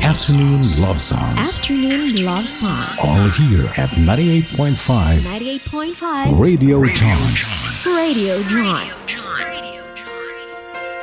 Afternoon Love Songs. Afternoon Love Songs. All here at 98.5. 98.5 Radio John. Radio John.